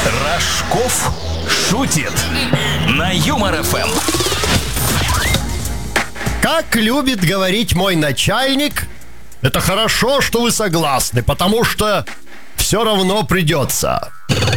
Рожков шутит на Юмор ФМ. Как любит говорить мой начальник, это хорошо, что вы согласны, потому что все равно придется.